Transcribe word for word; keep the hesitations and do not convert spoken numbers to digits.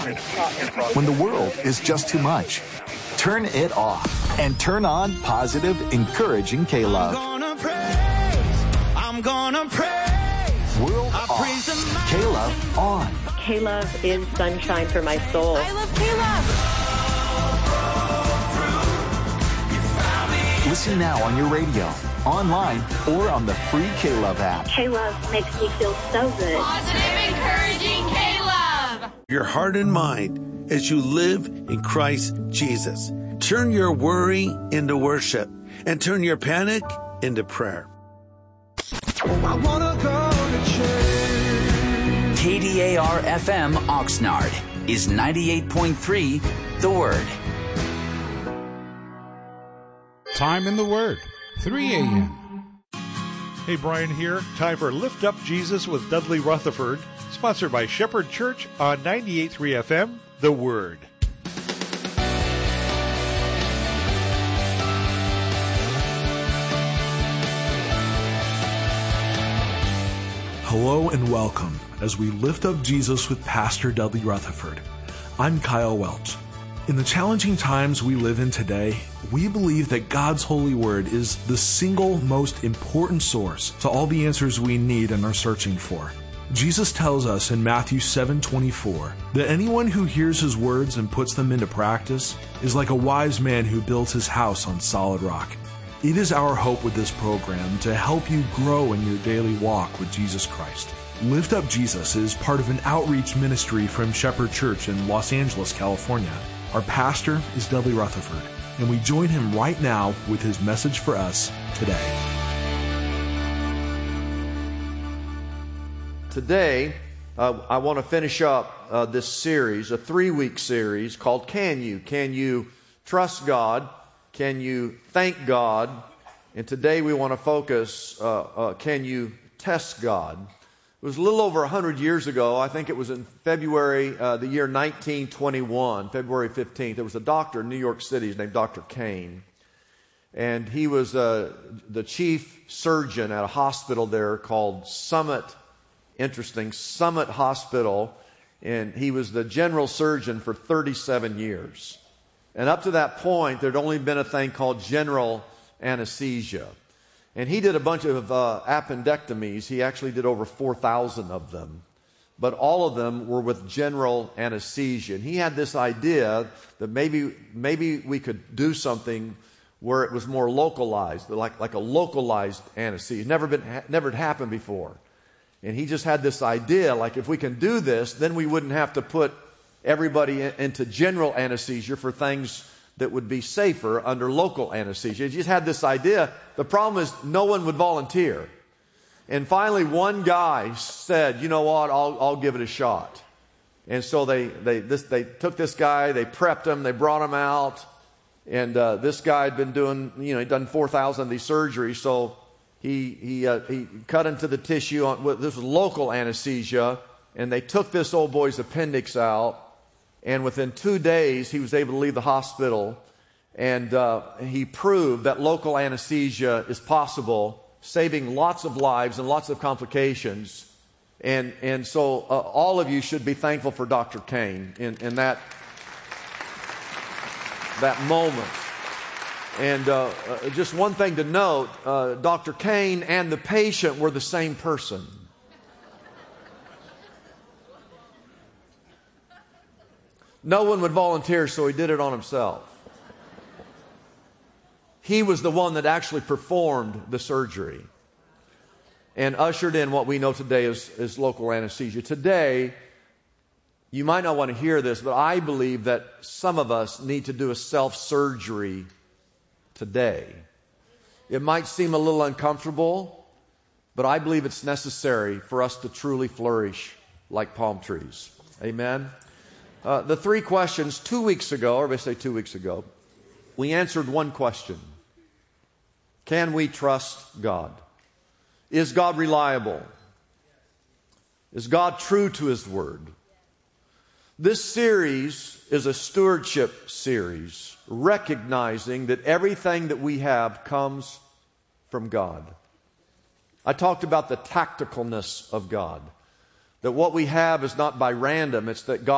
When the world is just too much, turn it off and turn on positive, encouraging K-Love. I'm gonna praise, I'm gonna praise. World off, K-Love on. K-Love is sunshine for my soul. I love K-Love. Listen now on your radio, online, or on the free K-Love app. K-Love makes me feel so good. Positive, encouraging K-Love. Your heart and mind as you live in Christ Jesus. Turn your worry into worship and turn your panic into prayer. I wanna go to church. K D A R F M Oxnard is ninety-eight point three The Word. Time in the Word, three a.m. Hey, Brian here. Time for Lift Up Jesus with Dudley Rutherford, sponsored by Shepherd Church on ninety-eight point three F M, The Word. Hello and welcome as we lift up Jesus with Pastor Dudley Rutherford. I'm Kyle Welch. In the challenging times we live in today, we believe that God's holy word is the single most important source to all the answers we need and are searching for. Jesus tells us in Matthew seven twenty-four that anyone who hears his words and puts them into practice is like a wise man who builds his house on solid rock. It is our hope with this program to help you grow in your daily walk with Jesus Christ. Lift Up Jesus is part of an outreach ministry from Shepherd Church in Los Angeles, California. Our pastor is Dudley Rutherford, and we join him right now with his message for us today. Today, uh, I want to finish up uh, this series, a three-week series called Can You? Can you trust God? Can you thank God? And today we want to focus, uh, uh, can you test God? It was a little over one hundred years ago. I think it was in February, uh, the year nineteen twenty-one, February fifteenth. There was a doctor in New York City named Doctor Kane. And he was uh, the chief surgeon at a hospital there called Summit, interesting, Summit Hospital. And he was the general surgeon for thirty-seven years. And up to that point, there'd only been a thing called general anesthesia. And he did a bunch of uh, appendectomies. He actually did over four thousand of them. But all of them were with general anesthesia. And he had this idea that maybe maybe we could do something where it was more localized, like, like a localized anesthesia. Never been, never had happened before. And he just had this idea, like if we can do this, then we wouldn't have to put everybody into general anesthesia for things that would be safer under local anesthesia. He just had this idea. The problem is no one would volunteer. And finally, one guy said, you know what, I'll, I'll give it a shot. And so they, they, this, they took this guy, they prepped him, they brought him out. And uh, this guy had been doing, you know, he'd done four thousand of these surgeries. So he, he, uh, he cut into the tissue. On, this was local anesthesia. And they took this old boy's appendix out. And within two days, he was able to leave the hospital, and uh, he proved that local anesthesia is possible, saving lots of lives and lots of complications. And and so uh, all of you should be thankful for Doctor Kane in, in that, that moment. And uh, uh, just one thing to note, uh, Doctor Kane and the patient were the same person. No one would volunteer, so he did it on himself. He was the one that actually performed the surgery and ushered in what we know today as, as local anesthesia. Today, you might not want to hear this, but I believe that some of us need to do a self-surgery today. It might seem a little uncomfortable, but I believe it's necessary for us to truly flourish like palm trees. Amen? Uh, the three questions two weeks ago, or let's say two weeks ago, we answered one question. Can we trust God? Is God reliable? Is God true to His Word? This series is a stewardship series, recognizing that everything that we have comes from God. I talked about the tacticalness of God, that what we have is not by random, it's that God